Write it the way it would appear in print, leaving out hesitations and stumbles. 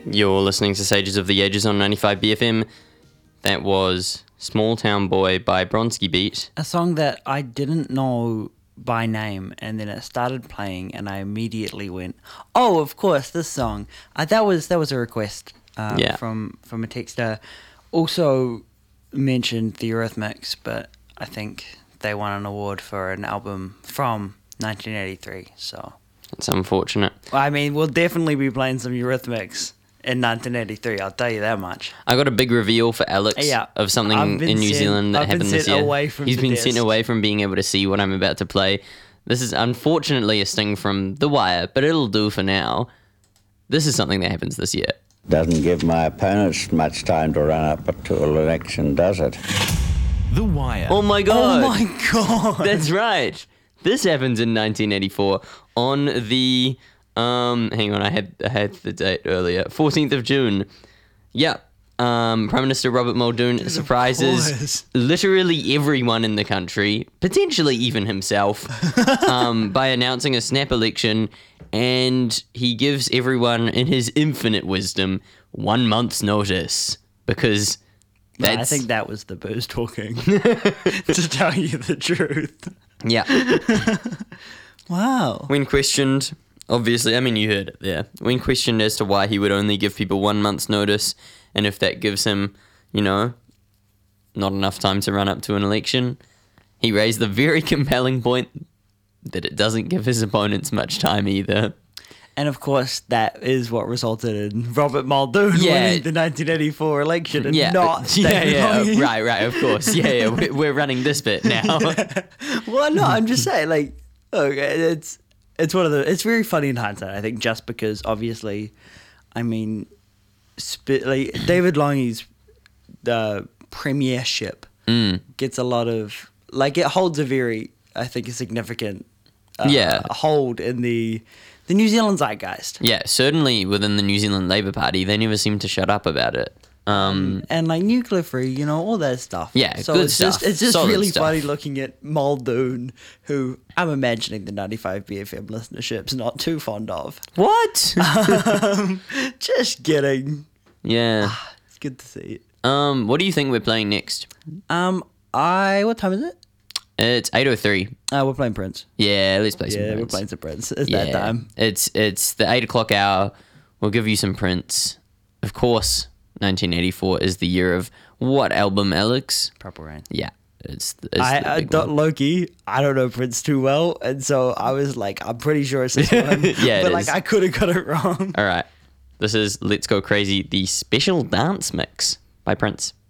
You're listening to Sages of the Ages on 95 BFM. That was Small Town Boy by Bronski Beat. A song that I didn't know by name, and then it started playing, and I immediately went, "Oh, of course, this song." That was a request from a texter. Also mentioned the Eurythmics, but I think they won an award for an album from 1983. So it's unfortunate. I mean, we'll definitely be playing some Eurythmics in 1983, I'll tell you that much. I got a big reveal for Alex of something in New Zealand that happened this year. He's been sent away from being able to see what I'm about to play. This is unfortunately a sting from The Wire, but it'll do for now. This is something that happens this year. Doesn't give my opponents much time to run up to an election, does it? The Wire. Oh my god! Oh my god! That's right. This happens in 1984 on the hang on, I had the date earlier. 14th of June. Yep. Prime Minister Robert Muldoon surprises literally everyone in the country, potentially even himself, by announcing a snap election, and he gives everyone, in his infinite wisdom, 1 month's notice, because I think that was the booze talking, to tell you the truth. Yeah. Wow. When questioned, obviously, I mean, you heard it there. When questioned as to why he would only give people 1 month's notice, and if that gives him, not enough time to run up to an election, he raised the very compelling point that it doesn't give his opponents much time either. And of course, that is what resulted in Robert Muldoon winning the 1984 election, and not David Lange. Right, of course. We're running this bit now. Well, no, I'm just saying, like, okay, it's one of the. It's very funny in hindsight, I think, just because obviously, I mean, David Lange's premiership gets a lot of, like, it holds a very, I think, a significant hold in the New Zealand zeitgeist. Yeah, certainly within the New Zealand Labour Party, they never seem to shut up about it. And like nuclear free, all that stuff. Yeah, so good it's stuff. It's just Solid really stuff. funny looking at Muldoon, who I'm imagining the 95 BFM listenership's not too fond of. What? Just kidding. Yeah. It's good to see it. What do you think we're playing next? What time is it? It's 8:03. We're playing Prince. Yeah, let's play some Prince. Yeah, we're playing some Prince. It's that time. It's the 8 o'clock hour. We'll give you some Prince. Of course, 1984 is the year of what album, Alex? Purple Rain. Yeah. It's the big one. Loki, I don't know Prince too well, and so I was like, I'm pretty sure it's this one. Yeah, but it is. I could have got it wrong. All right. This is Let's Go Crazy, the special dance mix by Prince.